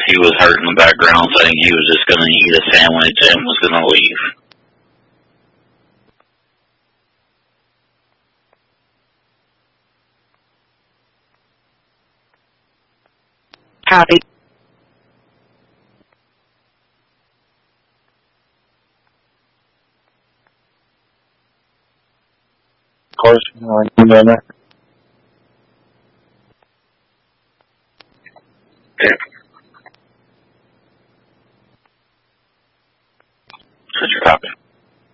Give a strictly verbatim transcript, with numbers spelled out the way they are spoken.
he was hurt in the background, saying he was just going to eat a sandwich and was going to leave. Copy. Of course, I'm doing that. Okay. Such a copy.